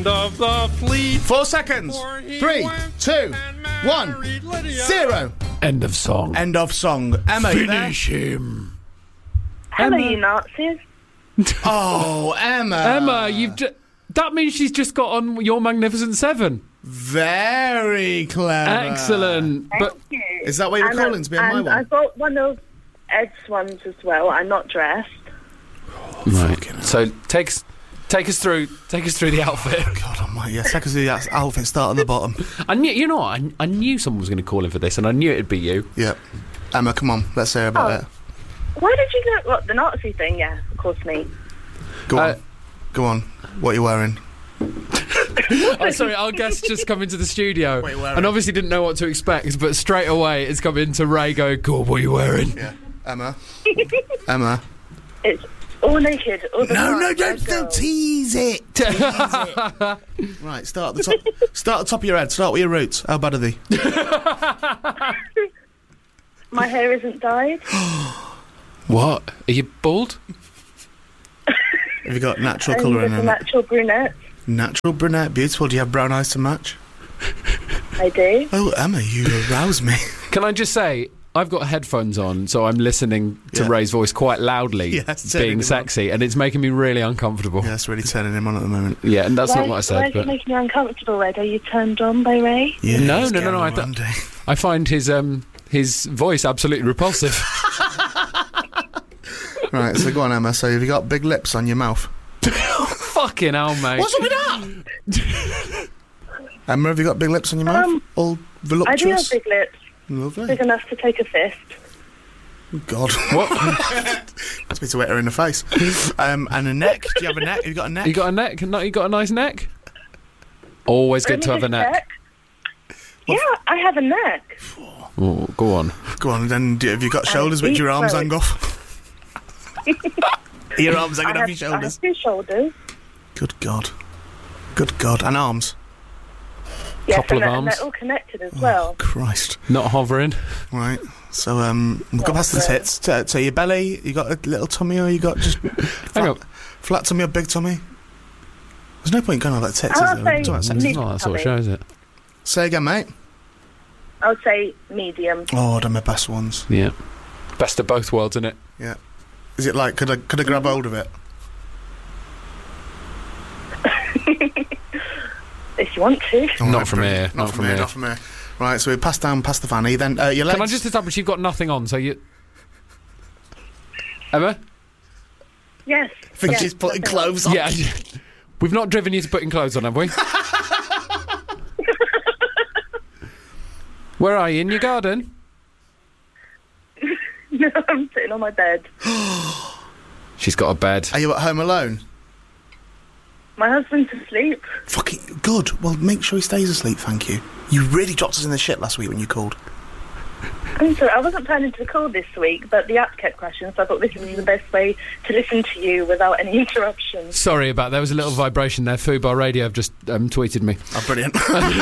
end of the fleet. 4 seconds. 3, 2, 1, 0. End of song. End of song. Emma, you there? Finish him. Hello, you Nazis. Oh, Emma. Emma, that means she's just got on Your Magnificent Seven. Very clever. Excellent. Thank you. Is that why you're calling to be on my and one? I got one of Ed's ones as well. I'm not dressed. Right. So take us through the outfit. God almighty, yeah, take us through the outfit, start at the bottom. I knew, you know what? I knew someone was going to call in for this, and I knew it'd be you. Yep. Emma, come on, let's hear about it. Why did you go... What, the Nazi thing? Yeah, of course me. Go on. What are you wearing? Oh, sorry, our guest just come into the studio What are you wearing? and obviously didn't know what to expect, but straight away it's come into Ray going, "Go on, what are you wearing?" Yeah. Emma. Emma. It's all naked all the time. No, don't tease it. Right, start at the top. Start at the top of your head. Start with your roots. How bad are they? My hair isn't dyed. What? Are you bald? Have you got natural I'm colouring just a in it? natural brunette. Natural brunette, beautiful. Do you have brown eyes to match? I do. Oh, Emma, you arouse me. Can I just say, I've got headphones on, so I'm listening to Yeah. Ray's voice quite loudly, Yeah, it's turning being him sexy, and it's making me really uncomfortable. Yeah, it's really turning him on at the moment. Yeah, and that's not what I Why said. is it But making you uncomfortable, Red? Are you turned on by Ray? Yeah, No, he's no, getting I on don't- Andy. I find his voice absolutely repulsive. Right, so go on, Emma. So have you got big lips on your mouth? Fucking hell, mate. What's up with that? Emma, have you got big lips on your mouth? All I voluptuous? do have big lips. Lovely. Big enough to take a fist. God. What? That's me to hit her in the face. And a neck. Do you have a neck? Have you got a neck? You got a neck? No, you got a nice neck? Always good Let to me have a just neck. check. Yeah, I have a neck. Oh, go on. Go on, then have you got shoulders which deep your arms throat. hang off? Your arms hanging off your I shoulders. have 2 shoulders. Good God. Good God. And arms. Yes, Couple of and arms. they're all connected as well. Christ. Not hovering. Right. So, we'll go past the tits. So your belly, you got a little tummy or you got just Hang on. flat tummy or big tummy? There's no point going on about tits, I'll is there? We're say talking about sex. It's mid not that sort of tummy. show, is it? Say again, mate. I would say medium. Oh, they're my best ones. Yeah. Best of both worlds, innit? Yeah. Is it like, could I grab hold of it? If you want to. Oh, Not right, from brilliant. here, Not from here. Not from here. Right, so we pass down past the fanny. Then your legs. Can I just establish you've got nothing on, so you... Emma? Yes. I think yes, she's putting nothing clothes on. Yeah. We've not driven you to putting clothes on, have we? Where are you? In your garden? No, I'm sitting on my bed. She's got a bed. Are you at home alone? My husband's asleep. Fucking good. Well, make sure he stays asleep, thank you. You really dropped us in the shit last week when you called. I'm sorry, I wasn't planning to call this week, but the app kept crashing, so I thought this was the best way to listen to you without any interruptions. Sorry about that. There was a little vibration there. Fubar Radio have just tweeted me. Oh, brilliant.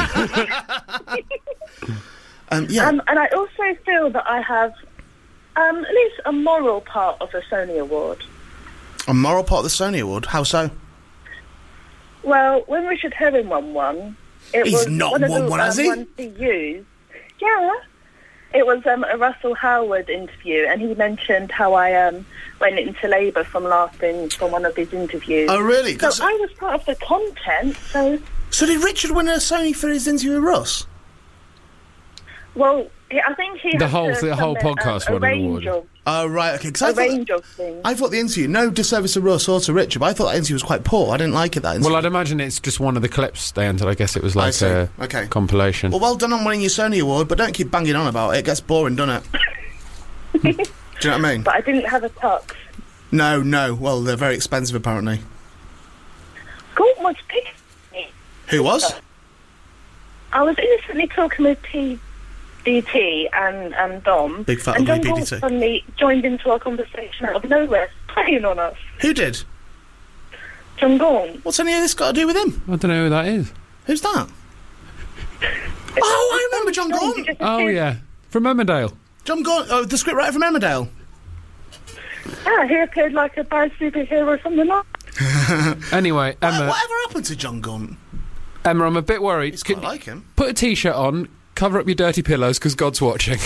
Yeah. And I also feel that I have at least a moral part of the Sony Award. A moral part of the Sony Award? How so? Well, when Richard Herring won one, it He's was not one of won the one, has he? ones he used. Yeah. It was a Russell Howard interview, and he mentioned how I went into labour from laughing from one of his interviews. Oh, really? So I was part of the content, so... So did Richard win a Sony for his interview with Russ? Well, I think he The had whole- to the whole submit, podcast a won an range award. of Oh, right, okay. 'Cause a range of things. I thought the interview, no disservice to Russ or to Richard, but I thought that interview was quite poor. I didn't like it, that interview. Well, I'd imagine it's just one of the clips they entered. I guess it was I like see. a Okay. compilation. Well, well done on winning your Sony Award, but don't keep banging on about it. It gets boring, doesn't it? Do you know what I mean? But I didn't have a tux. No. Well, they're very expensive, apparently. Gaunt was picking me. Who was? I was innocently talking with DT and Dom. Big fat and John ugly Gaunt DT. suddenly joined into our conversation out of nowhere, playing on us. Who did? John Gaunt. What's any of this got to do with him? I don't know who that is. Who's that? Oh, I remember John He Gaunt. just Oh, appeared- yeah. From Emmerdale. John Gaunt, oh, the scriptwriter from Emmerdale. Yeah, he appeared like a bad superhero from the night. Anyway, Emma, Whatever happened to John Gunn? Emma, I'm a bit worried. It's quite like him. Put a T-shirt on, cover up your dirty pillows, because God's watching.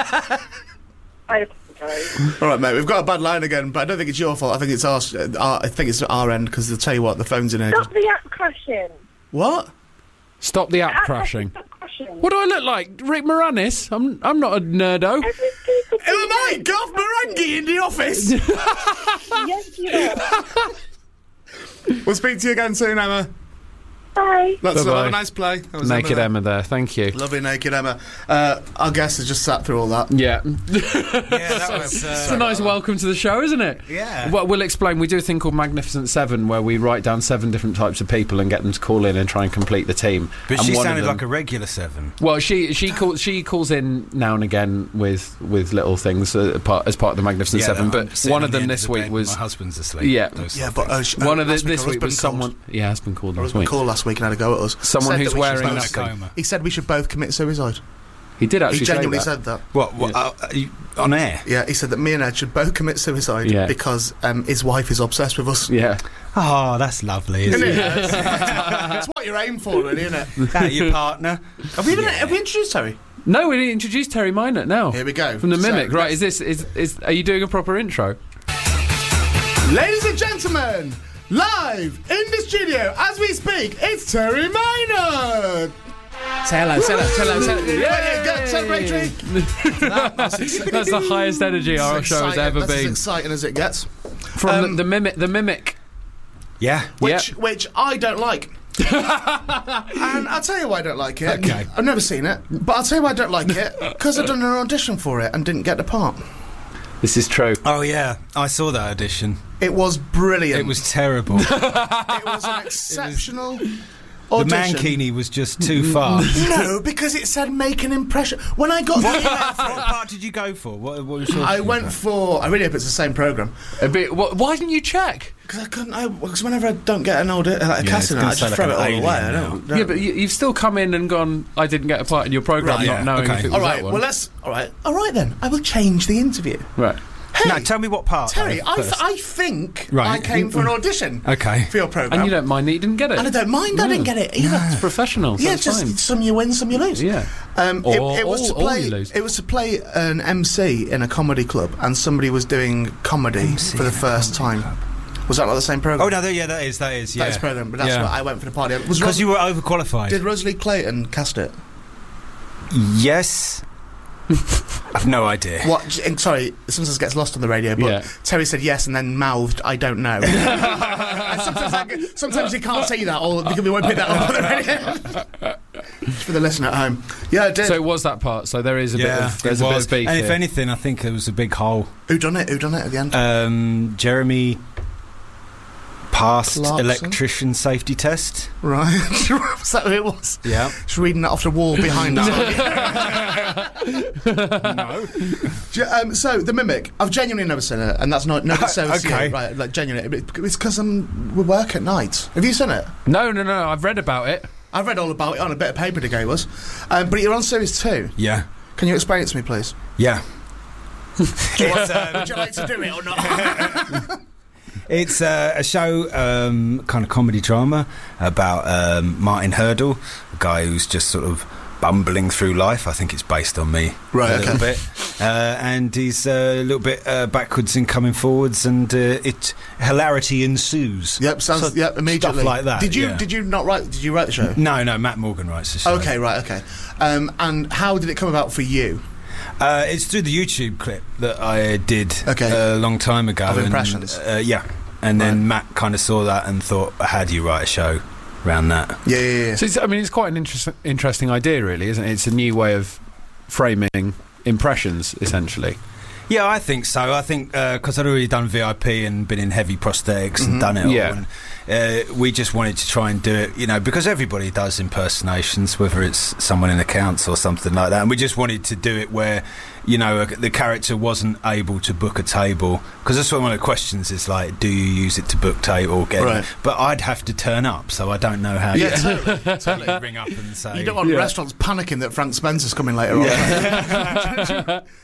I apologise. All right, mate. We've got a bad line again, but I don't think it's your fault. I think it's our end, because I'll tell you what, the phone's in here. Stop the app crashing. What? Stop the app crashing. Stop crashing. What do I look like? Rick Moranis? I'm not a nerdo. Who am I? Golf Morangi in the office. Yes, you are. We'll speak to you again soon, Emma. Bye. Let's Bye-bye. have a nice play. That was Naked there. Emma there, thank you. Lovely naked Emma. Our guest has just sat through all that. Yeah. Yeah, that was. It's a nice welcome to the show, isn't it? Yeah. Well, we'll explain. We do a thing called Magnificent Seven, where we write down 7 different types of people and get them to call in and try and complete the team. But And she one of sounded them- like a regular 7. Well, she calls in now and again with little things as part of the Magnificent Seven. But one of them this week was my husband's asleep. Yeah. Those Yeah, sort of but things. one of last this our week was husband called. someone. Yeah, has been called Our last husband week. called last week and had a go at us. Someone Said who's that we should wearing both- a- coma. He said we should both commit suicide. He did actually He genuinely say that. said that. What? On air? Yeah, he said that me and Ed should both commit suicide Yeah. because his wife is obsessed with us. Yeah. Oh, that's lovely, isn't it? It's what you're aiming for, really, isn't it? That your partner? Have we introduced Terry? No, we introduced Terry Minot now. Here we go. From the So, Mimic, right? let's- Is are you doing a proper intro? Ladies and gentlemen, live in the studio as we speak, it's Terry Minor. Say hello, say hello. Yeah, go, celebratory. That's the highest energy our That's show has ever That's as been. exciting as it gets. From the Mimic. Yeah. Which I don't like. And I'll tell you why I don't like it. Okay. I've never seen it, but I'll tell you why I don't like it. Because I've done an audition for it and didn't get the part. This is true. Oh, yeah. I saw that audition. It was brilliant. It was terrible. It was an exceptional The audition. mankini was just too far. No, because it said make an impression. When I got What part did you go for? What was your I went for. I really hope it's the same program. A bit. Why didn't you check? Because I couldn't. Because whenever I don't get an casting, gonna I say just like throw an it all alien away. I now. don't. Yeah, but you've still come in and gone. I didn't get a part in your program, Right, not yeah, knowing okay. if it was All right. that one. Well, let's. All right then. I will change the interview. Right. Hey, No, tell me what part. Terry, though, first. I think Right. I came for an audition. Okay. For your program. And you don't mind that you didn't get it. And I don't mind. I didn't get it either. It's professional. So Yeah, it's just fine. some you win, some you lose. Yeah. It was to Or play. you lose. It was to play an MC in a comedy club, and somebody was doing comedy MC for the in a first comedy time. Was that not the same program? Oh, no, yeah, that is. that is program, but that's Yeah. what I went for the party. Because you were overqualified. Did Rosalie Clayton cast it? Yes. I've no idea. What? Sorry, sometimes gets lost on the radio. But Yeah. Terry said yes, and then mouthed, "I don't know." And sometimes you can't say that, or we won't pick that up on the radio. Just for the listener at home. Yeah, I did. So it was that part. So there is a bit of there's a bit of beef And here. if anything, I think there was a big hole. Who done it? Who done it at the end? Jeremy passed Clarkson? electrician safety test. Right. Was that who it was? Yeah. Just reading that off the wall behind us. No. So the Mimic, I've genuinely never seen it, and that's not no associate, Okay. right? Like genuinely, it's because we work at night. Have you seen it? No. I've read about it. I've read all about it on a bit of paper they gave us, but you're on series 2. Yeah. Can you explain it to me, please? Yeah. Would you like to do it or not? It's a show, kind of comedy drama about Martin Hurdle, a guy who's just sort of bumbling through life. I think it's based on me Right, a okay. little bit. And he's a little bit backwards in coming forwards, and hilarity ensues. Yep, sounds. So- Yep, immediately. Stuff like that. Did you? yeah. Did you not write? Did you write the show? No, Matt Morgan writes the show. Okay, right, okay. And how did it come about for you? It's through the YouTube clip that I did Okay. a long time ago. Of and, impressions? Yeah. And then Right. Matt kind of saw that and thought, how do you write a show around that? Yeah. So it's quite an interesting idea, really, isn't it? It's a new way of framing impressions, essentially. Yeah, I think so. I think because I'd already done VIP and been in heavy prosthetics and done it Yeah. all. And, we just wanted to try and do it, because everybody does impersonations, whether it's someone in accounts or something like that. And we just wanted to do it where, the character wasn't able to book a table. Because that's one of the questions is like, do you use it to book table? Right. But I'd have to turn up, so I don't know how Yeah, to totally. ring up and say... You don't want Yeah. restaurants panicking that Frank Spencer's coming later on.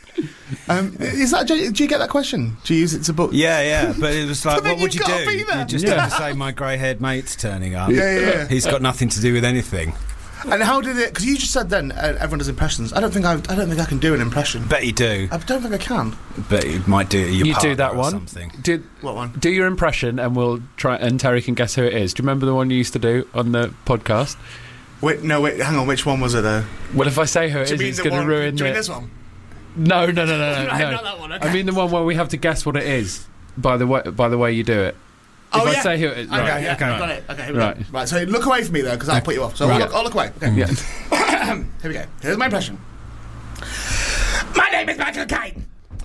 Is that? Do you get that question? Do you use it to book? Yeah, but it was like, But then what would you you've gotta do? be there. You just have to say, my grey-haired mate's turning up. Yeah. He's got nothing to do with anything. And how did it? Because you just said then everyone does impressions. I don't think I can do an impression. Bet you do. I don't think I can. But you might do it. You do that one. Something. What one? Do your impression, and we'll try. And Terry can guess who it is. Do you remember the one you used to do on the podcast? Wait, hang on. Which one was it though? Well, if I say who it is, it's going to ruin Do you it. mean this one? No. Not that one. Okay. I mean the one where we have to guess what it is by the way you do it. If I say who it is, Okay, right. yeah, got it. Okay, here we go. Right. Right, so look away from me though, because I'll put you off. So I'll look away. Okay. Yeah. Here we go. Here's my impression. My name is Michael Caine.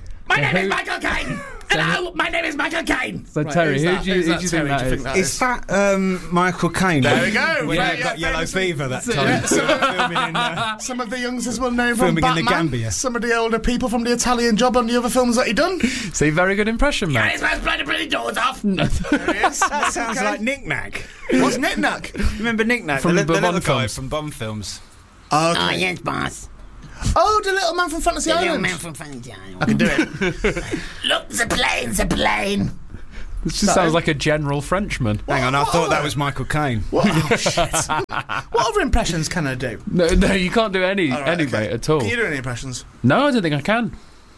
Hello, my name is Michael Caine. So Terry, who do you think that is? Is that Michael Caine? There we go. When Yeah, he got yellow famously. fever that time. Filming Some of the youngsters will know from Filming in the Batman. Gambia. Some of the older people from the Italian Job and the other films that he done. See, very good impression, mate. This man's bloody pretty doors off. There he is. That sounds like Nick Nack. What's Nick Nack? Remember Nick Nack? From the the little Bond guy films. from Bond films. Okay. Oh, yes, boss. Oh, the little man from Fantasy The little Island. man from Fantasy Island. I can do it. Look, the plane. This just sounds like a general Frenchman. Hang on, I thought that was Michael Caine. What? Oh, shit. What other impressions can I do? No, you can't do any Okay. mate, at all. Can you do any impressions? No, I don't think I can.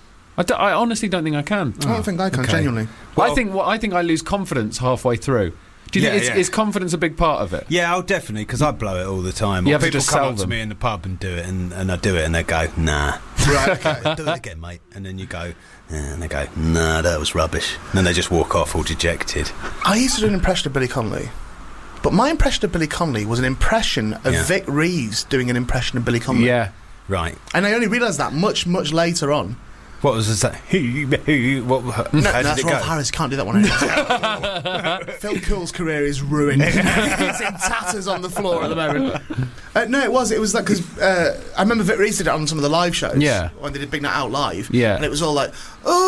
I honestly don't think I can. I don't think I can, okay. genuinely. I think I lose confidence halfway through. Do you think is confidence a big part of it? Yeah, I'll definitely, because I blow it all the time. You Or have to people just come sell up to them. me in the pub and do it, and I do it, and they go, nah. Right, okay. Do it again, mate. And then you go, and they go, nah, that was rubbish. And then they just walk off all dejected. I used to do an impression of Billy Connolly. But my impression of Billy Connolly was an impression of Vic Reeves doing an impression of Billy Connolly. Yeah. Right. And I only realised that much later on. What was that? How did That's it go? Rolf Harris. Can't do that one anymore. Phil Cool's career is ruined. He's in tatters on the floor at the moment. No, it was like because I remember Vic Reeves did it on some of the live shows. Yeah. When they did Big Night Out Live. Yeah. And it was all like,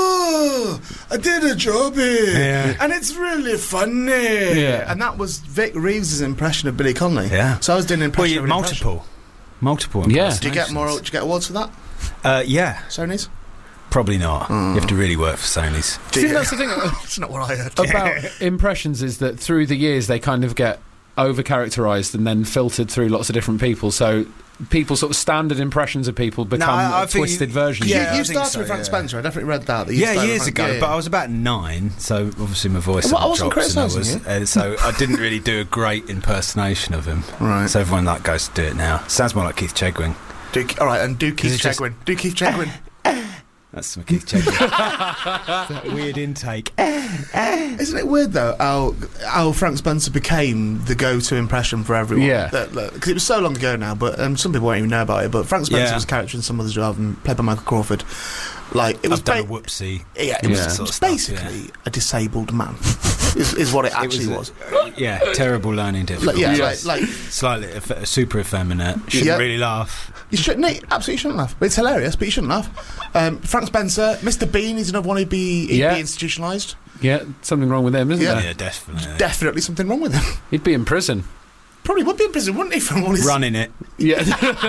oh, I did a job here. Yeah. And it's really funny. Yeah. And that was Vic Reeves' impression of Billy Connolly. Yeah. So I was doing an Well, impression you of an impression. multiple. Yeah. Do you get awards for that? Yeah, Sony's? probably not. You have to really work for Sony's. Do you think that's the thing That's not what I heard. about impressions is that through the years they kind of get over-characterised and then filtered through lots of different people. So people sort of standard impressions of people become I think twisted versions. Yeah, I you think started so, with Frank yeah. Spencer. I definitely read that. Yeah, years ago, but I was about 9, so obviously my voice Well, I wasn't drops, and criticising so I didn't really do a great impersonation of him. Right. So everyone like goes to do it now. Sounds more like Keith Chegwin. All right, and do Keith it's just- Chegwin. Do Keith Chegwin. That's some Keith Chegwin. That weird intake. Isn't it weird though how Frank Spencer became the go-to impression for everyone? Yeah. Because it was so long ago now, but some people won't even know about it. But Frank Spencer Yeah. was a character in Some Other's Job and played by Michael Crawford. Like it was I've done a whoopsie. yeah, it was, Yeah. it Sort was of stuff, basically a disabled man. is what it actually was. Yeah, terrible learning difficulties. Like Slightly super effeminate. Shouldn't Yeah. really laugh. you shouldn't. Absolutely shouldn't laugh. But it's hilarious, but you shouldn't laugh. Frank Spencer, Mr. Bean is another one who'd be institutionalised. Yeah, something wrong with him, isn't Yeah. there? Yeah, definitely. Definitely something wrong with him. He'd be in prison. Probably would be in prison, wouldn't he? From all his Running it. Yeah.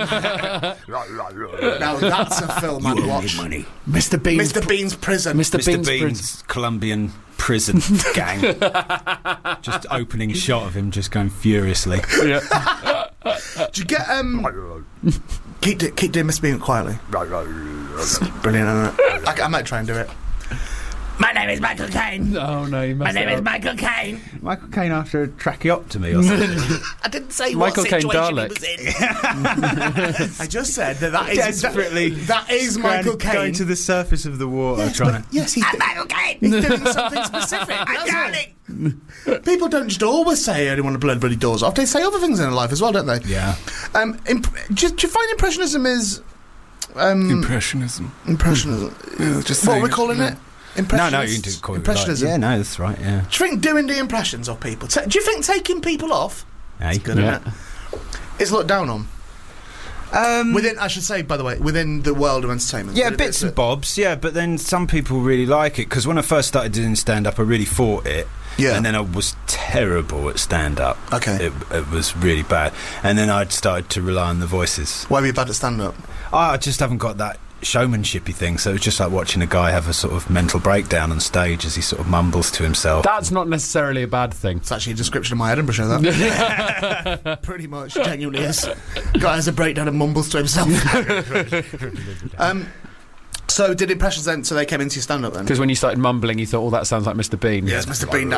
Now that's a film I'd watch. Money. Mr. Bean's prison. Mr. Mr. Bean's Bean's Colombian prison gang. Just opening shot of him just going furiously. Yeah. Do you get keep doing Mr. Bean quietly? It's brilliant, isn't it? I might try and do it. My name is Michael Caine. Oh no, you My messed name it is up. Michael Caine. Michael Caine after a tracheotomy or something. I didn't say Michael what Caine situation Dalek. he was in. I just said that is Desperately. that is Michael Caine. Going to the surface of the water yes, trying to... yes, he's I'm Michael Caine. doing something specific. I'm That's it. darling. People don't just always say I only want to blow bloody doors off. They say other things in their life as well, don't they? Yeah. Do you find impressionism is Impressionism. impressionism? Yeah, just What are saying we calling it? Impressionism. No, you can do call it impressionism. Like, yeah, no, that's right, yeah. Do you think doing the impressions of people? Do you think taking people off? Hey. Good, Yeah. isn't it? Is looked down on within. I should say, by the way, within the world of entertainment. Yeah, bits and bobs, yeah, but then some people really like it, because when I first started doing stand-up, I really fought it. Yeah. And then I was terrible at stand-up. Okay. It was really bad. And then I'd started to rely on the voices. Why were you bad at stand-up? I just haven't got that showmanshipy thing, so it was just like watching a guy have a sort of mental breakdown on stage as he sort of mumbles to himself. That's not necessarily a bad thing. It's actually a description of my Edinburgh show, that. Pretty much, genuinely is. Guy has a breakdown and mumbles to himself. So did impressions then, so they came into your stand-up then? Because when you started mumbling, you thought, "Oh, that sounds like Mr. Bean." Yes, Mr. Bean.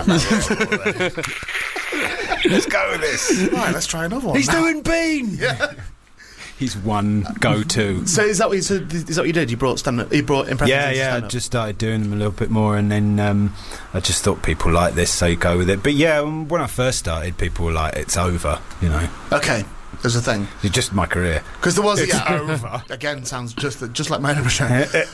Let's go with this. Right, let's try another one. He's now. doing Bean! Yeah. He's one go-to. So is that what you did? You brought stand-up, you brought impressions into Yeah, I stand-up? just started doing them a little bit more, and then I just thought people like this, so you go with it. But yeah, when I first started, people were like, "It's over," you know. Okay, there's a thing. It's just my career. Because there was It's over. Again, sounds just like my Edinburgh show.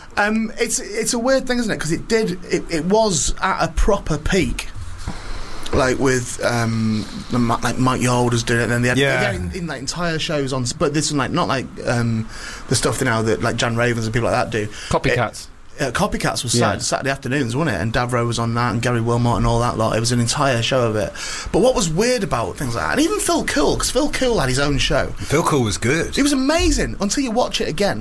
It's a weird thing, isn't it? Because it was at a proper peak. Like with like Mike Yarwood was doing it, and then they had in like entire shows on. But this is like not like the stuff now that like Jan Ravens and people like that do. Copycats. Copycats was Saturday afternoons, wasn't it? And Davro was on that, and Gary Wilmot and all that lot. It was an entire show of it. But what was weird about things like that, and even Phil Cool, because Phil Cool had his own show. Phil Cool was good. It was amazing until you watch it again,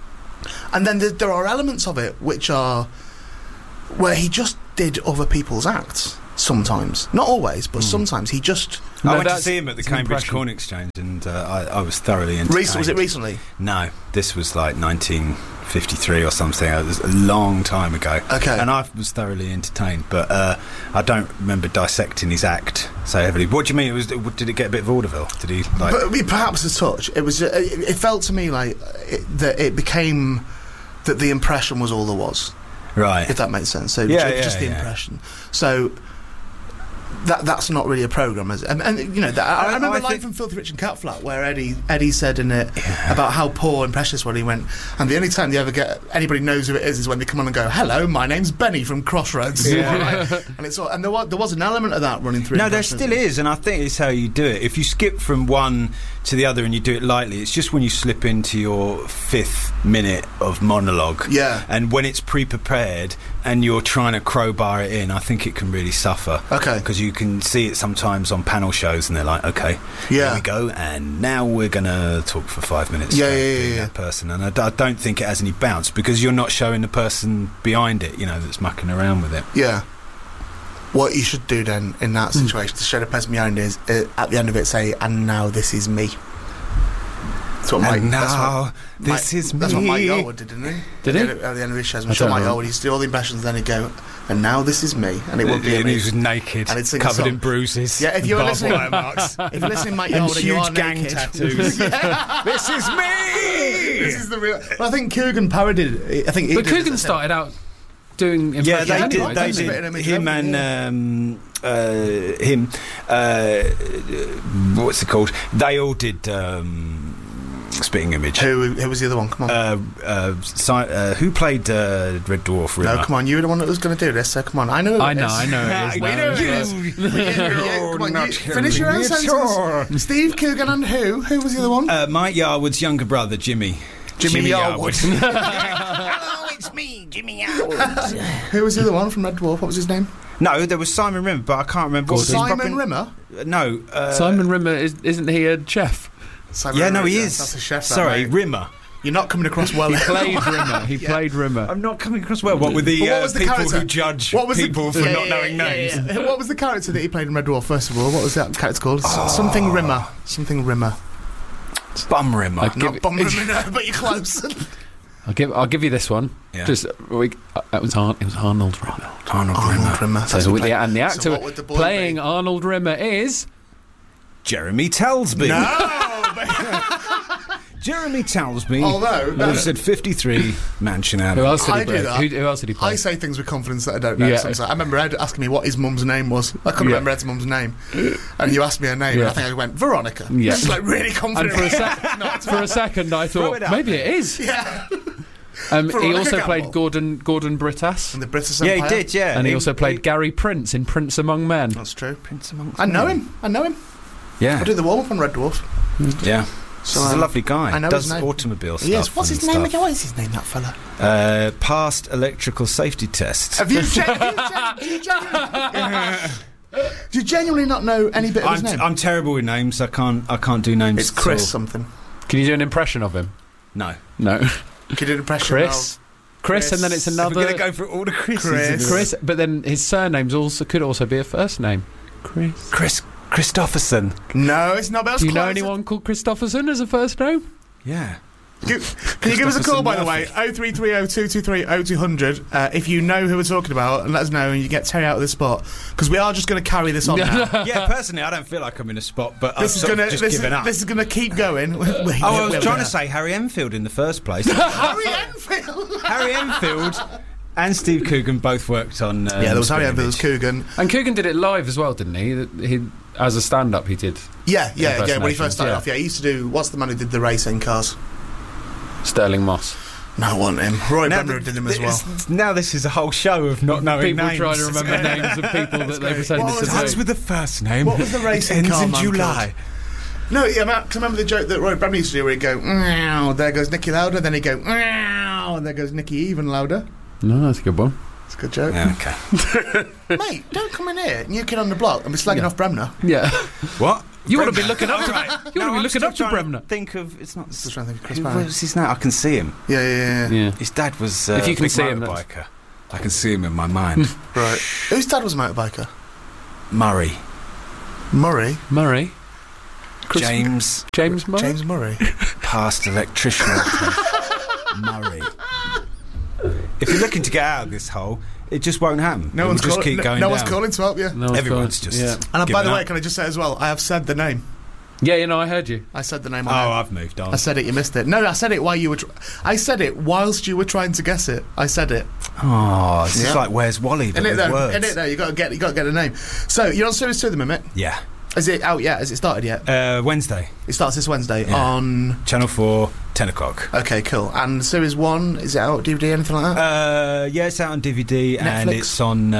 and then there are elements of it which are where he just did other people's acts. Sometimes, not always, but sometimes he just. I went to see him at the Cambridge Corn Exchange, and I was thoroughly entertained. Was it recently? No, this was like 1953 or something. It was a long time ago. Okay. And I was thoroughly entertained, but I don't remember dissecting his act so heavily. What do you mean? Did it get a bit vaudeville? Did he like? But, perhaps a touch. It was. It felt to me like that it became that the impression was all there was. Right. If that makes sense. So just the impression. So. That's not really a programme, is it? And you know, I remember Live from Filthy Rich and Cat Flat, where Eddie said in it about how poor and precious when he went, and the only time they ever get anybody knows who it is when they come on and go, "Hello, my name's Benny from Crossroads." Yeah. And it's all, and there was an element of that running through. No, there still is, and I think it's how you do it. If you skip from one to the other and you do it lightly, it's just when you slip into your 5th minute of monologue. Yeah. And when it's pre-prepared and you're trying to crowbar it in, I think it can really suffer. Okay. Because you can see it sometimes on panel shows and they're like, okay, here we go, and now we're going to talk for 5 minutes. That person. And I don't think it has any bounce because you're not showing the person behind it, you know, that's mucking around with it. Yeah. What you should do then in that situation to show the person behind is at the end of it say, "And now this is me." That's what this is me. That's what Mike Yarwood did, didn't he? Did he? At the end of his shows, I'm sure Mike Yarwood used to do all the impressions, then he'd go, "And now this is me," and it would be. And he was naked, and he'd covered in bruises. Yeah, if you're listening, marks, if you're listening, Mike Yarwood, and you are gang naked. tattoos. This is me. This is the real. Well, I think Coogan parodied it. I think, but Coogan started out doing impressions. Yeah, anyway, they did. Him and him. What's it called? They all did. Spitting Image. Who was the other one? Come on. Who played Red Dwarf? Rimmer? No, come on. You were the one that was going to do this, so come on. I know. I know it is. Come on, finish your own sentence. Steve Coogan and who? Who was the other one? Mike Yarwood's younger brother, Jimmy. Jimmy Yarwood. Hello, it's me, Jimmy Yarwood. Who was the other one from Red Dwarf? What was his name? No, there was Simon Rimmer, but I can't remember. Simon Rimmer? No. Simon Rimmer, isn't he a chef? Simon he is. That's a chef. Sorry, Rimmer. You're not coming across well. He played Rimmer. He played Rimmer. I'm not coming across well. What with the people who judge people for not knowing names? What was the character that he played in Red Dwarf? First of all, what was that character called? Something Rimmer. Something Rimmer. Bum Rimmer. Not Bum Rimmer, no, but you're close. I'll give you this one. Yeah. Just it was Arnold Rimmer. Arnold Rimmer. And the actor playing Arnold Rimmer is Jeremy Talsby. No. Jeremy Talsby. Although I said 53 Mansion Alley. Who else did he play? do that. Who else did he play? I say things with confidence that I don't know. Yeah. Sometimes. I remember Ed asking me what his mum's name was. I couldn't remember Ed's mum's name, and you asked me her name. And I think I went Veronica. Yeah. Just like really confident. And for a second, I thought maybe it is. Yeah. He also played Gordon Brittas. In the British Empire. Yeah, he did. Yeah, and he also played Gary Prince in Prince Among Men. That's true. Prince Among. I know him. Yeah, I do the warm-up on Red Dwarf. Yeah. So he's a lovely guy. I know does his name. automobile stuff. Yes. What's his name again? What is his name, that fella? Passed electrical safety tests. Have you do you genuinely not know any bit of his name? I'm terrible with names. I can't do names. It's Chris at all. something. Can you do an impression of him? No. No. Can you do an impression Chris, and then it's another. We're going to go for all the Chris's. Chris, but then his surname's could also be a first name. Chris Christopherson. No, it's not. Do you know anyone called Christopherson as a first name? Yeah. Can you give us a call, by the way? 0330-223-0200 if you know who we're talking about, and let us know, and you get Terry out of this spot, because we are just going to carry this on now. Yeah, personally, I don't feel like I'm in a spot, but This is going to keep going. I was trying to say Harry Enfield in the first place. Harry Enfield. Harry Enfield and Steve Coogan both worked on. There was Harry Enfield, Coogan, and Coogan did it live as well, didn't he? He as a stand-up, he did. Yeah. When he first started off, he used to do. What's the man who did the racing cars? Sterling Moss. No, I want him. Roy Bremner did him as well. Now this is a whole show of not knowing people names. Trying to remember names of people that they pretended to do. Starts with the first name. What was the racing car ends in man July. No, yeah, cause I remember the joke that Roy Bremner used to do where he'd go, "Meow," there goes Nicky Lauder, then he'd go, "Meow," and there goes Nicky even louder. No, that's a good one. It's a good joke. Yeah, okay. Mate, don't come in here, new kid on the block, and be slagging off Bremner. Yeah. What? You want to be looking up to You want to be looking up to Bremner. Bremner. Think of it's not. Just trying to think of Chris Who Barry. was his name? I can see him. Yeah. His dad was. If you can big see him, motorbiker. I can see him in my mind. Right. Whose dad was a motorbiker? Murray. Murray. James Murray. James Murray. Past electrician. Murray. If you're looking to get out of this hole, it just won't happen. No one's just calling. keep going No down. one's calling to help you. Everyone's just. Yeah. And by the giving way, up. can I just say as well, I have said the name. Yeah, I heard you. I said the name. Oh, I've moved on. I said it. You missed it. No, I said it while you were. I said it whilst you were trying to guess it. I said it. Oh, this is like Where's Wally? But In it with though. words. In it though. You got to get a name. So you're on Series 2 at the minute. Yeah. Is it out yet? Has it started yet? Wednesday. It starts this Wednesday on Channel 4, 10 o'clock. Okay, cool. And Series 1, is it out DVD, anything like that? Yeah, it's out on DVD and Netflix? it's on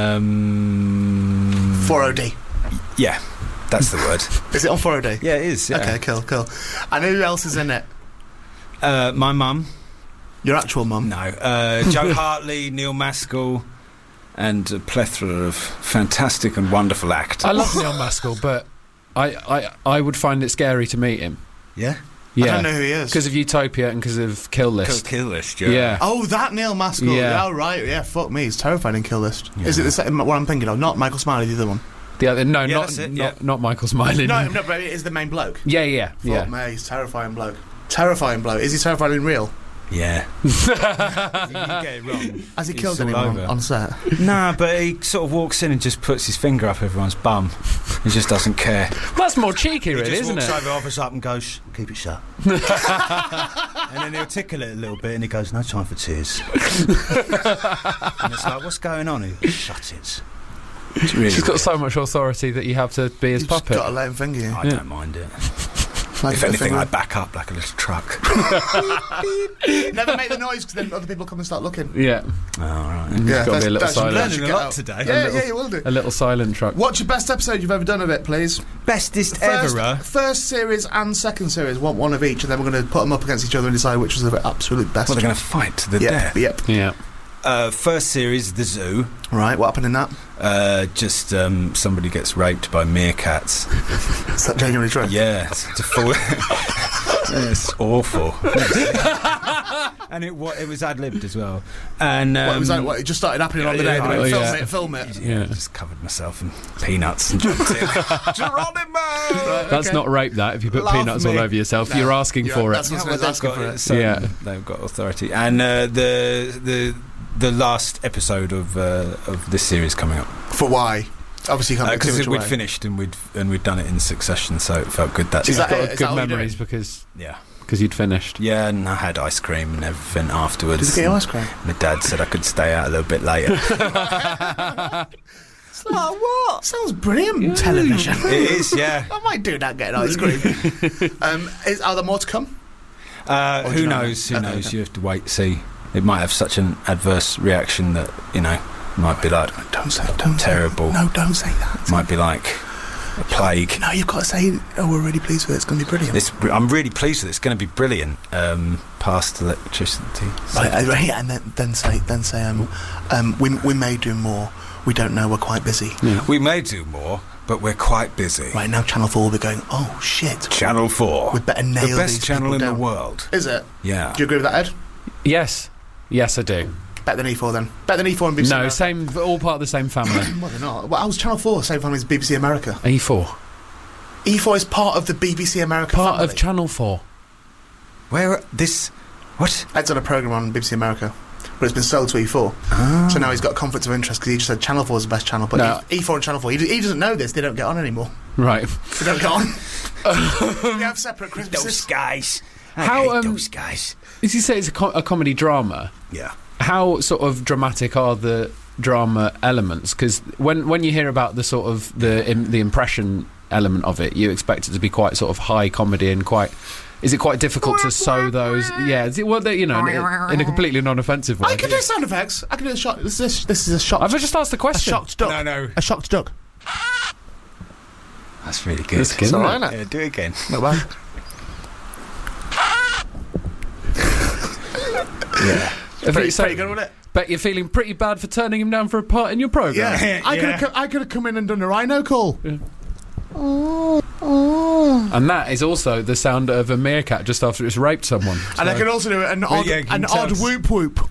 4OD. Yeah, that's the word. Is it on 4OD? Yeah, it is. Yeah. Okay, cool. And who else is in it? My mum. Your actual mum? No. Joe Hartley, Neil Maskell, and a plethora of fantastic and wonderful actors. I love Neil Maskell, but I would find it scary to meet him. Yeah? Yeah. I don't know who he is. Because of Utopia and because of Kill List. Kill List, yeah. Yeah. Oh, that Neil Maskell. Yeah. Oh, right. Yeah, fuck me. He's terrifying in Kill List. Yeah. Is it the same what I'm thinking of? Not Michael Smiley, the other one. The other, no, Yeah, not that's it, yeah. not Michael Smiley. No, but it is the main bloke. Yeah. Fuck me. He's terrifying bloke. Terrifying bloke. Is he terrifying in real? Yeah. You get it wrong. Has he It's killed all anyone over. on set? Nah, but he sort of walks in and just puts his finger up everyone's bum. He just doesn't care. That's more cheeky, really, He just isn't walks it? over, offers up and goes, keep it shut. And then he'll tickle it a little bit and he goes, no time for tears. And it's like, what's going on? He goes, shut it. It's really She's got weird. so much authority that you have to be his You've just puppet. got to let him finger you. I don't mind it. Like If anything, I back up like a little truck. Never make the noise because then other people come and start looking. Yeah. Oh, right. It's got to be a little that's- silent. that's- Learning a lot today. Yeah, you will do. A little silent truck. What's your best episode you've ever done of it, please? Bestest ever. First series and second series, one of each, and then we're going to put them up against each other and decide which was the absolute best. Well, they're going to fight to the death. Yep. Yeah. First series, The Zoo. Right, what happened in that? Just somebody gets raped by meerkats. Is that genuinely true? Yeah, it's a full. It's awful. And it was ad-libbed as well. And What, it was like, it just started happening on the day. yeah, They yeah. went, film it. Yeah. just covered myself in peanuts and jumped in. Geronimo! That's not rape, that, if you put Love peanuts me. all over yourself. No. You're asking Yeah, for it. that's what I was asking for it. So Yeah. they've got authority. And the last episode of this series coming up. For why? Obviously, you can't give too Because much we'd away. finished and we'd done it in succession, so it felt good. That's Is that Got it? Is good that all you're memories doing? because you'd finished. Yeah, and I had ice cream and everything afterwards. Did you get your ice cream? My dad said I could stay out a little bit later. Oh, what? Sounds brilliant. Television. It is, yeah. I might do that, getting ice cream. Are there more to come? Who do you know? knows? Who Okay, knows? okay. You have to wait, see. It might have such an adverse reaction that, might be like Don't say terrible. No, don't say that. Might be like a plague. No, you've got to say, we're really pleased with it. It's going to be brilliant. I'm really pleased with it. It's going to be brilliant. Past electricity. Right, and then say, we may do more. We don't know. We're quite busy. Yeah. We may do more, but we're quite busy. Right now, Channel 4 will be going. Oh shit! Channel 4. We better nail the best these channel people in down. the world. Is it? Yeah. Do you agree with that, Ed? Yes, I do. Better than E4 then. Better than E4 and BBC No, America. same, all part of the same family. Well, they're not. Well, I was Channel 4, same family as BBC America. E4. E4 is part of the BBC America Part family. of Channel 4. Where this? What? Ed's on a programme on BBC America, but it's been sold to E4. So now he's got conflict of interest because he just said Channel 4 is the best channel, but No. E4 and Channel 4, he doesn't know this, they don't get on anymore. Right. They don't get on. They have separate Those Christmases. guys. I How, hate um, those guys. As you say, it's a comedy drama. Yeah. How sort of dramatic are the drama elements? Because when you hear about the sort of the impression element of it, you expect it to be quite sort of high comedy and quite. Is it quite difficult to sew those? Yeah, in a completely non-offensive way. I can do sound effects. I can do a shot. This is a shot. I've just asked the A question. shocked duck. No. A shocked duck. That's really good. That's good, It's all isn't right, it? innit? Yeah, do it again. Not bad. Pretty good, wasn't it? Bet you're feeling pretty bad for turning him down for a part in your programme. Yeah. I could have come in and done a rhino call. And that is also the sound of a meerkat just after it's raped someone. And I could also do an odd, yeah, can an you tell odd us? whoop whoop.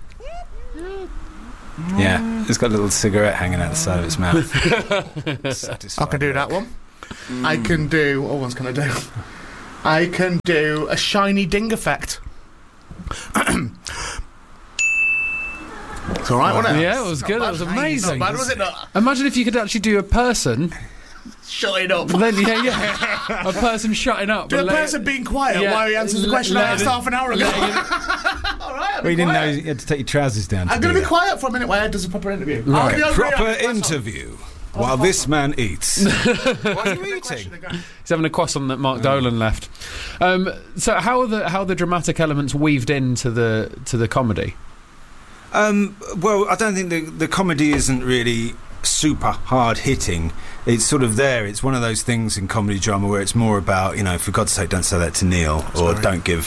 Yeah, it's got a little cigarette hanging out the side of its mouth. I can do that one. I can do. What ones can I do? I can do a shiny ding effect. It's all right, wasn't it? Yeah, it was good. It was amazing. Not bad, was it not? Imagine if you could actually do a person, Shut it up. then a person shutting up. Do a and person being quiet Yeah, while he answers the question I asked half an hour ago. All right, Well, you didn't know you had to take your trousers down. I'm going to be quiet for a minute while Ed does a proper interview. Right, I'll be over proper here. interview while this man eats. What are you eating? He's having a croissant that Mark Dolan left. So how are the dramatic elements weaved into the comedy? Well, I don't think the comedy isn't really super hard hitting. It's sort of there. It's one of those things in comedy drama where it's more about, for God's sake, don't say that to Neil, or don't give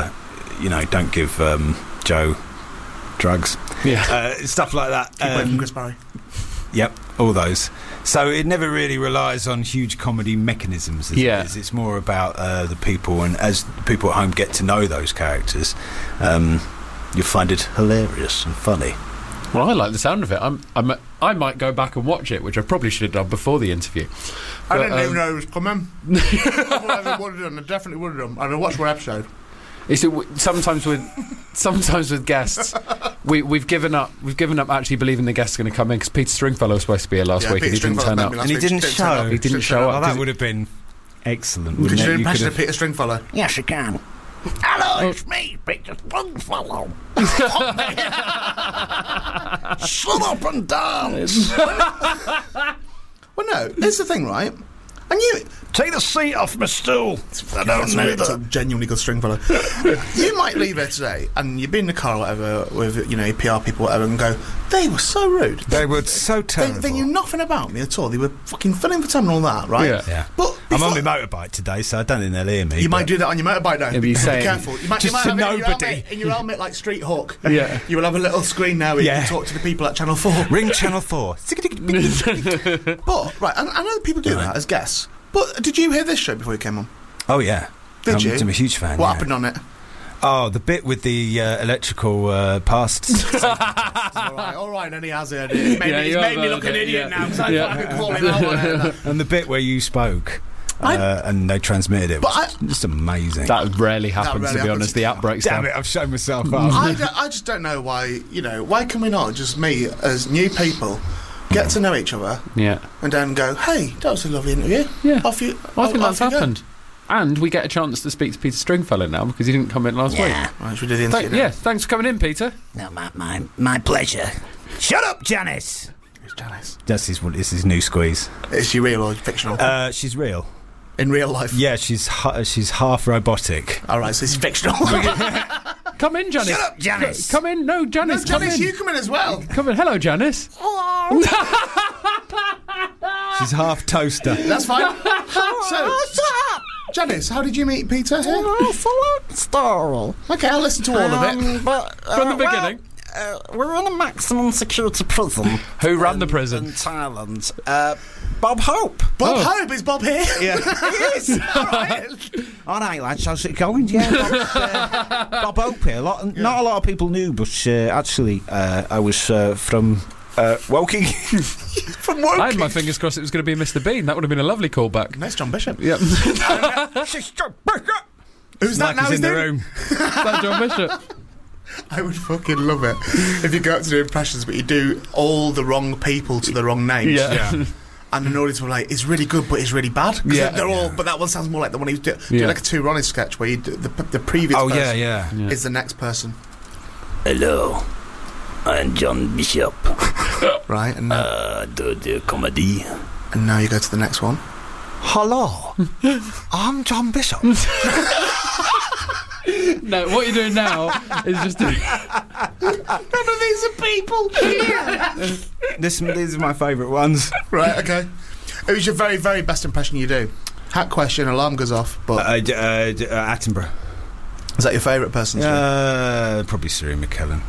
Joe drugs. Yeah. Stuff like that. Keep away from Chris Barry. Yep, all those. So it never really relies on huge comedy mechanisms. As it is. It's more about the people, and as the people at home get to know those characters, you'll find it hilarious and funny. Well, I like the sound of it. I might go back and watch it, which I probably should have done before the interview. I didn't even know it was coming. Otherwise I would have done. I definitely would have done. I'd have watched one episode. Sometimes with guests, we've given up actually believing the guest's going to come in because Peter Stringfellow was supposed to be here last week and he didn't turn up. And he didn't show. He didn't show up. Oh, that would have been excellent. Could Wouldn't you do it? an You impression could of Peter Stringfellow? Yes, you can. Hello, it's me, Peter Stringfellow. Shut up and dance. Well, no. Here's the thing, right? And you Take the seat off my stool. I don't know It's a that. genuinely good Stringfellow. You might leave here today, and you've been in the car or whatever with your PR people, or whatever, and go, they were so rude. They were so terrible. They knew nothing about me at all. They were fucking filling for time and all that, right? Yeah. But I'm on before- my motorbike today, so I don't think they'll hear me. You might but- do that on your motorbike now. Yeah, but you Be say- careful. You might, Just you might to have it nobody. in your helmet like Street Hawk. Yeah. You will have a little screen now where you Yeah. can talk to the people at Channel 4. Ring Channel 4. But, right, I know that people do that as guests. But did you hear this show before you came on? Oh, yeah. Did you? I'm a huge fan. What yeah. happened on it? Oh, the bit with the electrical past. all right, and he has it. He's you made have me look heard an it, idiot yeah. now because I Yeah. fucking call him out on it. And the bit where you spoke. And they transmitted it. But Was just amazing. That rarely happens, rarely to be happens. honest. The app breaks Damn down. it, I've shown myself up. I just don't know why, why can we not just meet as new people, get to know each other, Yeah. and then go, hey, that was a lovely interview. Yeah. Off you. I think off that's you go. happened. And we get a chance to speak to Peter Stringfellow now because he didn't come in last Yeah. Right, should we do the interview? week. Thanks for coming in, Peter. No, my pleasure. Shut up, Janice. Who's Janice? This is new squeeze. Is she real or fictional? She's real. In real life? Yeah, she's half robotic. All right, so she's fictional. Come in, Janice. Shut up, Janice. Come in. No, Janice, come Janice, in. you come in as well. Come in. Hello, Janice. She's half toaster. That's fine. So, Janice, how did you meet Peter here? It's a long story. Okay, I'll listen to all of it. But, From the beginning. we're in a maximum security prison. Who ran the prison? In Thailand. Bob Hope. Bob Hope, is Bob here? Yeah. He is. All right, lads, how's it going? Yeah, Bob Hope here. Not a lot of people knew, but actually, I was from Woking. From Woking. I had my fingers crossed it was going to be Mr. Bean. That would have been a lovely callback. Nice, John Bishop. Yeah. Who's that now? He's in the room. Is that John Bishop? I would fucking love it if you go up to do impressions, but you do all the wrong people to the wrong names. Yeah. And the audience were like, "It's really good, but it's really bad." 'Cause Yeah. they're all. But that one sounds more like the one he was doing like a Two Ronnie sketch where you do the previous. Oh, person yeah. is the next person, Hello, I'm John Bishop. right? And Do the comedy. and now you go to the next one. Hello, I'm John Bishop. No, what you're doing now is just doing... None of these are people. These are my favourite ones. Right. Okay. It was your very, very best impression you do. Hat question. Alarm goes off. But Attenborough. is that your favourite person? Probably Siri McKellen.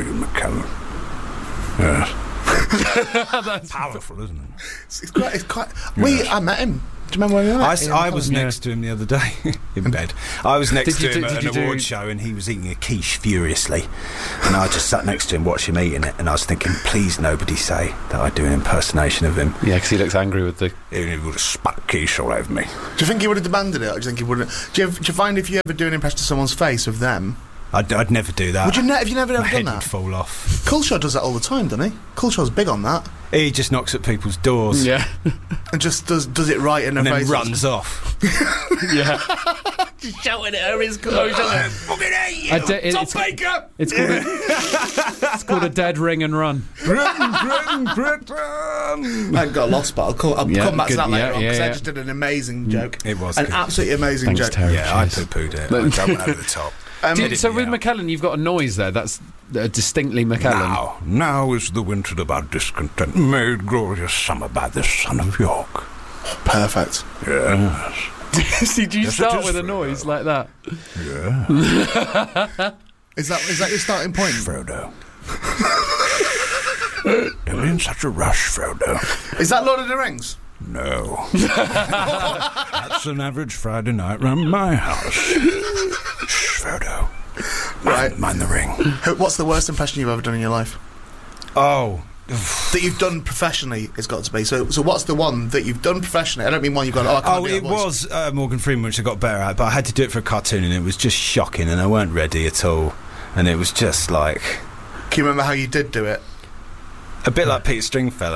Yeah. That's powerful, isn't it? It's quite. I met him. Do you remember when we met? I was next to him the other day in bed. I was next to him at did an you award do- show, and he was eating a quiche furiously, and I just sat next to him, watching him eating it, and I was thinking, please nobody say that I do an impersonation of him. Yeah, because he looks angry with the... He would have spat quiche all over me. Do you think he would have demanded it, or do you think he wouldn't? Do you find if you ever do an impression of someone's face of them, I'd never do that. would you? Have you never My ever head done would that? fall off. Culshaw does that all the time, doesn't he? Culshaw's big on that, He just knocks at people's doors. Yeah. and just does it right in And their then faces. runs off. Yeah. Just shouting at her his Culshaw. It's called a dead ring and run. I got lost, but I'll come back to that later on because I just did an amazing joke. It was an good. absolutely amazing Thanks, joke. Terry. Yeah, I Cheers. poo-pooed it. I went over the top. So with Yeah. McKellen, you've got a noise there. That's distinctly McKellen. Now is the winter of our discontent, made glorious summer by the son of York. Perfect. Yes, See, do you Yes, it start is with a Frodo. noise like that? yeah. Is that your starting point? Frodo. Don't be in such a rush, Frodo. Is that Lord of the Rings? No. That's an average Friday night round my house. Shh, Frodo. Right. Mind the ring. What's the worst impression you've ever done in your life? Oh. That you've done professionally, it's got to be. So what's the one that you've done professionally? I don't mean one you've gone, I can't do that It voice. was Morgan Freeman, which I got better at, but I had to do it for a cartoon, and it was just shocking, and I weren't ready at all. And it was just like... Can you remember how you did do it? a bit like Peter Stringfellow.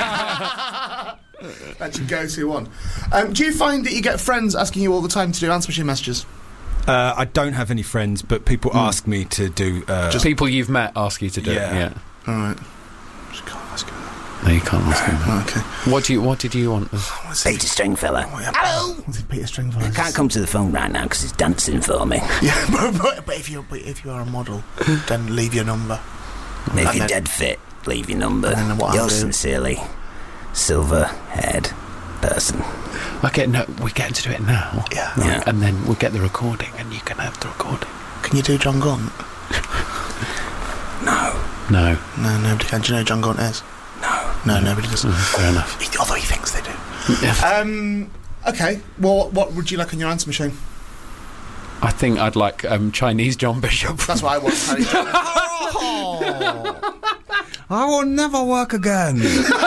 That's your go-to one. Do you find that you get friends asking you all the time to do answer machine messages? I don't have any friends, but people ask me to do... Just people you've met ask you to do Yeah. it. Yeah. All right. Just can't ask him. No, you can't ask him. Okay. What did you want? Peter Stringfellow. Hello. What's it, Peter Stringfellow? Can't come to the phone right now because he's dancing for me. Yeah, but if you are a model, then leave your number. If you're dead fit, leave your number. And then what I'll Yours do- sincerely, silver-haired person. Okay, no, we're getting to do it now. Yeah. Yeah. And then we'll get the recording, and you can have the recording. Can you do John Gaunt? No. No. No, nobody can. Do you know who John Gaunt is? No, nobody does. Fair enough. Although he thinks they do. Yeah. Okay. Well, what would you like on your answer machine? I think I'd like Chinese John Bishop. That's what I want. I will never work again.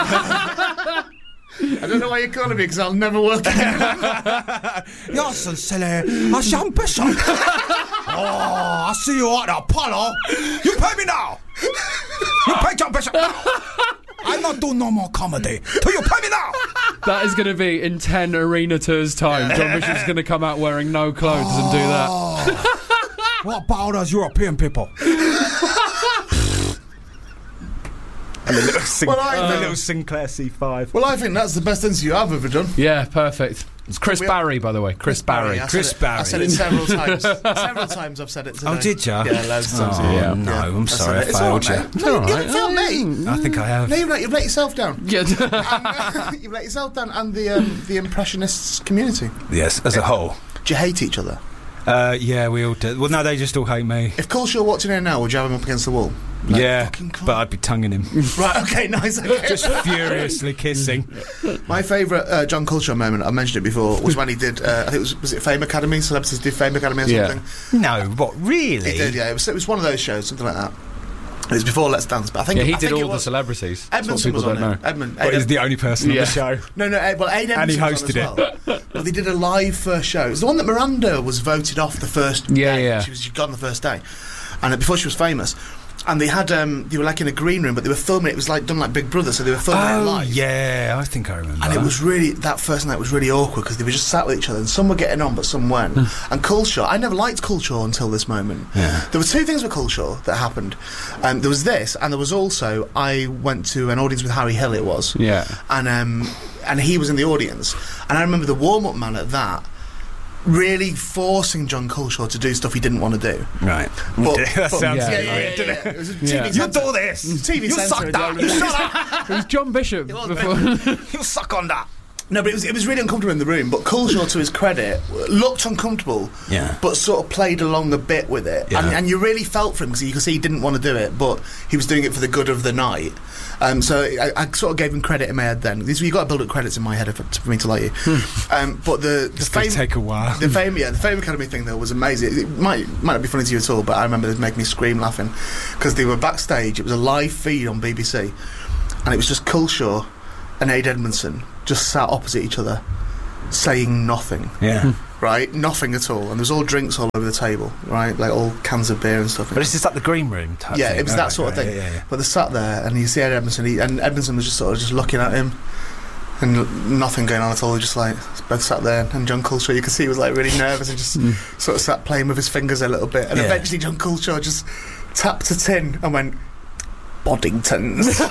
I don't know why you're calling me because I'll never work again. You're so silly. I'm John Bishop. Oh, I see you at the Apollo. You pay me now. You pay John Bishop now. I'm not doing no more comedy till you pay me now. That is going to be in 10 arena tours time. John Bishop's going to come out wearing no clothes and do that. What about us European people? And the little, little Sinclair C5. Well, I think that's the best interview I've ever done. Yeah, perfect. It's Chris Barry, by the way. Chris Barry. I Chris said it- Barry. I said it several times. Several times I've said it today. Oh, did ya? Yeah, loads of times. Oh, Yeah. no, I'm sorry, I It's all failed right, you. mate. No, you haven't failed me. I think I have. No, you've let yourself down. Yeah. You've let yourself down and the impressionists community. Yes, as a whole. Do you hate each other? Yeah, we all do. Well, no, they just all hate me. If Culshaw walked in here now, would you have him up against the wall? Like, Yeah, fucking cunt. but I'd be tonguing him. Right, okay, nice. Okay. Just furiously kissing. My favourite John Culshaw moment, I mentioned it before, was when he did, I think it was it Fame Academy? Celebrities did Fame Academy or Yeah. something? No, what, really? He did, yeah. It was one of those shows, something like that. It was before Let's Dance, but I think Yeah, he I did think it all the was celebrities. That's what Edmondson people was on don't it. know. Edmund, But he's the only person on Yeah. the show. No, well, Aid And he Edmondson was on hosted as well. But they did a live first show. It was the one that Miranda was voted off the first Yeah, day. yeah. She'd gone the first day. And before she was famous. And they had, they were like in a green room, but they were filming it. It was like done like Big Brother, so they were filming it Oh, live. yeah, I think I remember. And it was really, that first night was really awkward because they were just sat with each other and some were getting on but some weren't. And Culshaw, I never liked Culshaw until this moment. Yeah. There were two things with Culshaw that happened. There was this, and there was also, I went to an audience with Harry Hill, it was. Yeah. And he was in the audience. And I remember the warm-up man at that really forcing John Culshaw to do stuff he didn't want to do. Right. But- That but- sounds Yeah. weird, doesn't it? It was a TV Yeah. You centre. do this! TV You centre suck in that! the You audience. shut up! It was John Bishop was, before. You suck on that! No, but it was really uncomfortable in the room. But Culshaw, to his credit, looked uncomfortable, Yeah. but sort of played along a bit with it. Yeah. And you really felt for him because you could see he didn't want to do it, but he was doing it for the good of the night. So I sort of gave him credit in my head then. You've got to build up credits in my head for me to like you. But the They fame... take a while. The Fame Academy thing though was amazing. It might not be funny to you at all, but I remember it making me scream laughing because they were backstage. It was a live feed on BBC, and it was just Culshaw and Aid Edmondson just sat opposite each other, saying nothing. Yeah. Right, nothing at all, and there was all drinks all over the table. Right, like all cans of beer and stuff. But it's just like the green room type Yeah, thing. it was that sort of thing. Yeah. But they sat there, and you see Ed Edmondson, and Edmondson was just sort of just looking at him, and nothing going on at all. Just like both sat there, and John Culshaw, you could see he was like really nervous and just sort of sat playing with his fingers a little bit. And Yeah. eventually, John Culshaw just tapped a tin and went, "Boddingtons."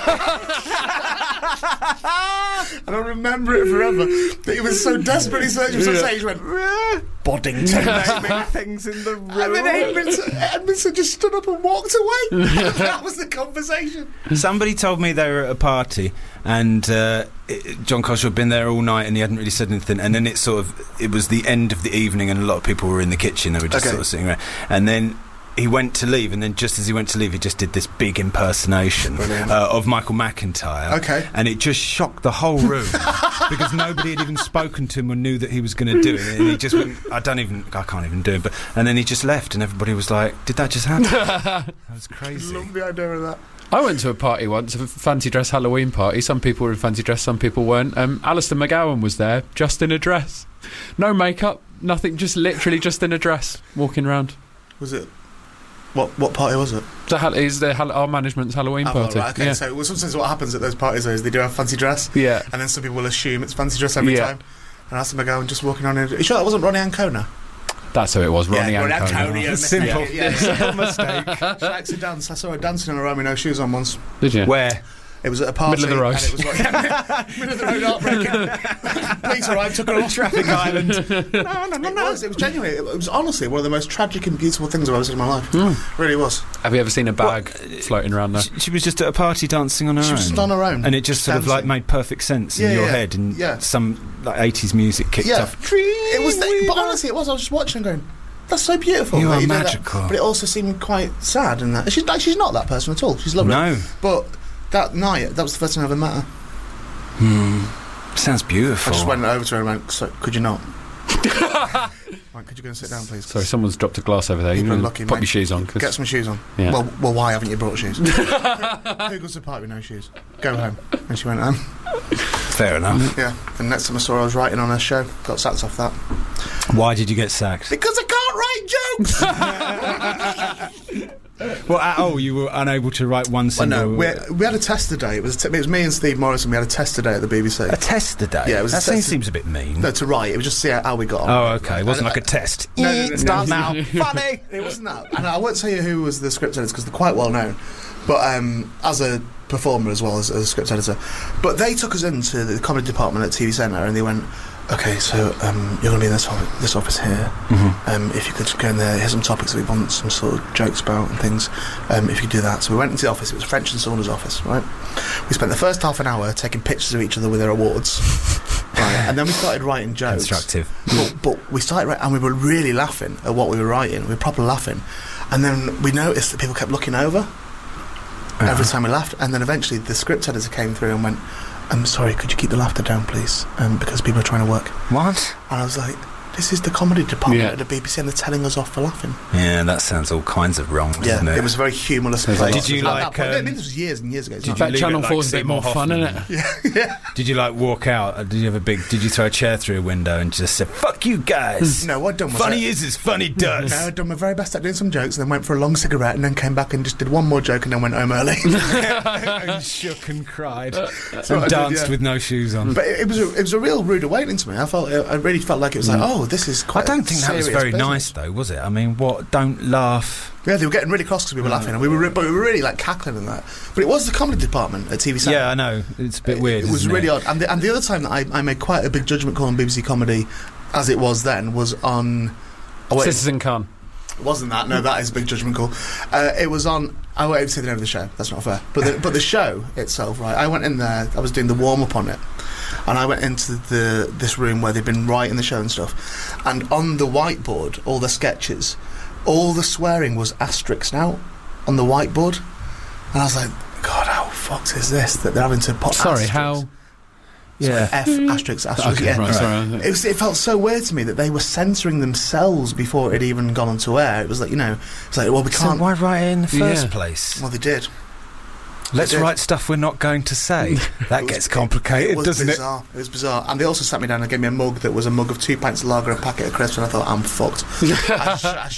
And I remember it forever. That he was so desperately searching for some stage. He went, "Boddington." Naming things in the room. And then Edmondson just stood up and walked away. That was the conversation. Somebody told me they were at a party and John Culshaw had been there all night and he hadn't really said anything, and then it was the end of the evening and a lot of people were in the kitchen. They were just Okay. sort of sitting around, and then he went to leave, and then just as he went to leave, he just did this big impersonation of Michael McIntyre. Okay. And it just shocked the whole room because nobody had even spoken to him or knew that he was going to do it. And he just went, I can't even do it. And then he just left, and everybody was like, "Did that just happen?" That was crazy. Love the idea of that. I went to a party once, a fancy dress Halloween party. Some people were in fancy dress, some people weren't. Alistair McGowan was there, just in a dress. No makeup, nothing, just literally just in a dress, walking around. Was it? What party was it? Our management's Halloween party. Right, okay, Yeah. so sometimes what happens at those parties is they do have fancy dress, Yeah. and then some people will assume it's fancy dress every Yeah. time. And Alistair McGowan just walking on. Are you sure that wasn't Ronnie Ancona? That's who it was, Ronnie Ancona. Ancona. Simple. Simple mistake. She likes to dance. I saw her dancing on her own with no shoes on once. Did you? Where? It was at a party. Middle of the road. And it was like, middle of the road, heartbreaking. Police arrived, took her off. Traffic Island. No. It was genuinely. It was honestly one of the most tragic and beautiful things I've ever seen in my life. Really was. Have you ever seen a bag floating around there? She was just at a party dancing on her She own. was just on her own. And it just sort of like dancing. made perfect sense in Yeah, your yeah. head, and Yeah. some like 80s music kicked Yeah. off. It was, but honestly, it was. I was just watching and going, "That's so beautiful." You that are did that." magical. But it also seemed quite sad in that she's not that person at all. She's lovely. No. But that night, that was the first time I ever met her. Sounds beautiful. I just went over to her and went, "So, could you not?" Right, could you go and sit down, please? Sorry, someone's dropped a glass over there. You People are can lucky, put mate. your shoes on. 'Cause Get some shoes on. Yeah. Well, why haven't you brought shoes? Who goes to the party with no shoes? Go home. And she went home. Fair enough. Yeah. And next time I saw her, I was writing on her show. Got sacked off that. Why did you get sacked? Because I can't write jokes! Well, you were unable to write one Well, single... no, we had a tester day. It was me and Steve Morrison. We had a tester day at the BBC. A tester day? Yeah, it was that a test- seems a bit mean. No, to write. It was just to see how we got on. Oh, okay. It wasn't like a test. No, Start no. now. Funny! It wasn't that. And I won't tell you who was the script editor because they're quite well known. But as a performer as well as a script editor. But they took us into the comedy department at TV Centre and they went, "Okay, so you're going to be in this office here. If you could just go in there, here's some topics that we want some sort of jokes about and things. If you could do that." So we went into the office. It was French and Saunders' office, right? We spent the first half an hour taking pictures of each other with their awards. Right, and then we started writing jokes. Constructive. But we started and we were really laughing at what we were writing. We were proper laughing. And then we noticed that people kept looking over every time we laughed. And then eventually the script editor came through and went, I'm sorry, could you keep the laughter down, please? Because people are trying to work. What? And I was like, this is the comedy department at the BBC and they're telling us off for laughing. Yeah, that sounds all kinds of wrong, doesn't it? It was a very humorless place. Did you like... I mean, this was years and years ago. Did you Bet leave Channel it 4 is a bit Seymour more fun, Hoffman? isn't it? Yeah. Did you like walk out? Did you throw a chair through a window and just say, fuck you guys? No, what I'd done was... Funny is as funny does. No, I'd done my very best at doing some jokes and then went for a long cigarette and then came back and just did one more joke and then went home early. And shook and cried and danced with no shoes on. But it was a real rude awakening to me. I really felt like it was like, oh, this is quite I don't think that was very nice, though, was it? I mean, what? Don't laugh. Yeah, they were getting really cross because we were laughing, and we were really like cackling and that. But it was the comedy department at TV7. Yeah, I know. It's a bit weird. It was isn't really it? odd. And the other time that I made quite a big judgment call on BBC Comedy, as it was then, was on. Citizen Khan. It wasn't that. No, that is a big judgment call. It was on. I won't even say the name of the show. That's not fair. But the show itself, right? I went in there. I was doing the warm up on it, and I went into this room where they'd been writing the show and stuff. And on the whiteboard, all the sketches, all the swearing was asterisked out on the whiteboard, and I was like, God, how fucked is this that they're having to put? Sorry, asterisks? how? Yeah, F asterisk. Okay, Yeah. right, sorry. It felt so weird to me that they were censoring themselves before it even gone onto air. It was like, it's like, well, we So can't. why write it in the first place? Well, they did. Let's write stuff we're not going to say. That gets complicated, doesn't it? It was bizarre. And they also sat me down and gave me a mug that was a mug of 2 pints of lager and a packet of crisps, and I thought, I'm fucked. I